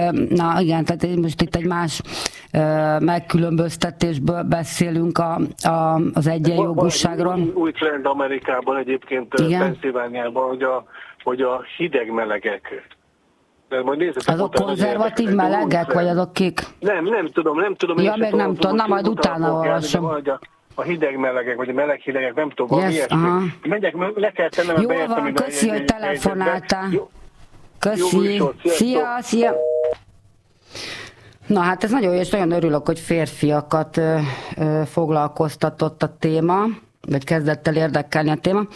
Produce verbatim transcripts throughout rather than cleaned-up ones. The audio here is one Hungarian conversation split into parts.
na igen, tehát most itt egy más megkülönböztetésből beszélünk a, a, az egyenjogúságról. Új, új trend Amerikában egyébként, Pennsylvániában, hogy a, hogy a hideg-melegek. Azok konzervatív melegek, vagy azok kik? Nem, nem tudom, nem tudom. Ja, még nem tudom, na majd utána olvasom. A hideg-melegek, vagy a meleg-hidegek, nem tudom, valami yes, ilyesmi. Megyek, le kell tennem, jó van, köszi, hogy telefonáltál. Köszi. Szia, szia. Na hát ez nagyon jó, és nagyon örülök, hogy férfiakat ö, ö, foglalkoztatott a téma, vagy kezdett el érdekelni a téma.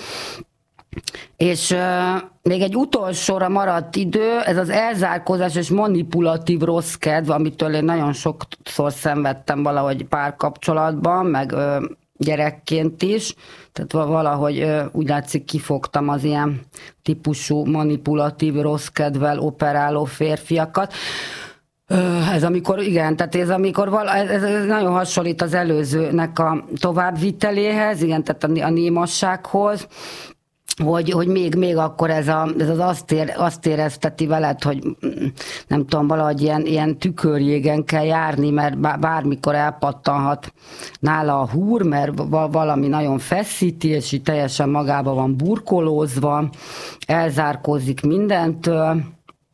És uh, még egy utolsóra maradt idő, ez az elzárkózás és manipulatív rossz kedv, amitől én nagyon sokszor szenvedtem valahogy párkapcsolatban, meg uh, gyerekként is, tehát valahogy uh, úgy látszik kifogtam az ilyen típusú manipulatív rossz kedvvel operáló férfiakat. Ez amikor, igen, tehát ez amikor vala, ez, ez nagyon hasonlít az előzőnek a továbbviteléhez, igen, tehát a, a némassághoz, hogy, hogy még, még akkor ez, a, ez az azt, ér, azt érezteti veled, hogy nem tudom, valahogy ilyen, ilyen tükörjégen kell járni, mert bármikor elpattanhat nála a húr, mert valami nagyon feszíti, és így teljesen magába van burkolózva, elzárkózik mindentől.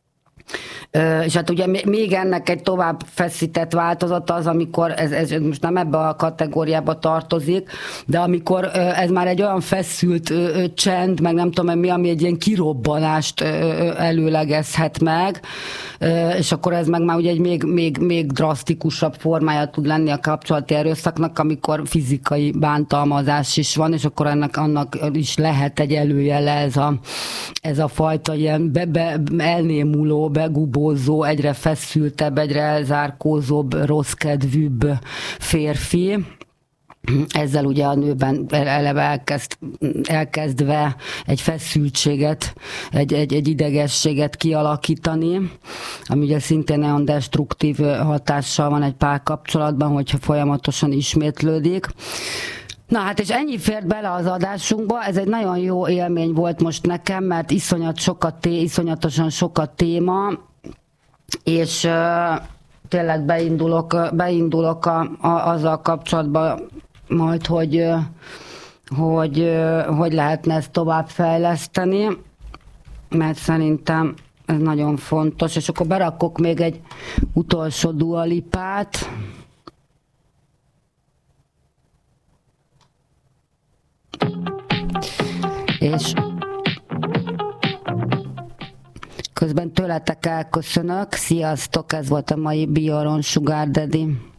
És hát ugye még ennek egy tovább feszített változata az, amikor, ez, ez most nem ebbe a kategóriába tartozik, de amikor ez már egy olyan feszült csend, meg nem tudom mi, ami egy ilyen kirobbanást előlegezhet meg, és akkor ez meg már ugye egy még, még, még drasztikusabb formája tud lenni a kapcsolati erőszaknak, amikor fizikai bántalmazás is van, és akkor ennek annak is lehet egy előjele ez a, ez a fajta ilyen be, be, elnémuló, begubózó, egyre feszültebb, egyre elzárkózóbb, rosszkedvűbb férfi. Ezzel ugye a nőben eleve elkezd, elkezdve egy feszültséget, egy, egy, egy idegességet kialakítani, ami ugye szintén olyan destruktív hatással van egy párkapcsolatban, hogyha folyamatosan ismétlődik. Na hát és ennyi fért bele az adásunkba, ez egy nagyon jó élmény volt most nekem, mert iszonyat sokat té, iszonyatosan sokat téma, és uh, tényleg beindulok, beindulok a, a, azzal kapcsolatban majd, hogy, uh, hogy, uh, hogy lehetne ezt továbbfejleszteni, mert szerintem ez nagyon fontos, és akkor berakok még egy utolsó Dua Lipát. És közben tőletek elköszönök. Sziasztok, ez volt a mai Bioron Sugar Daddy.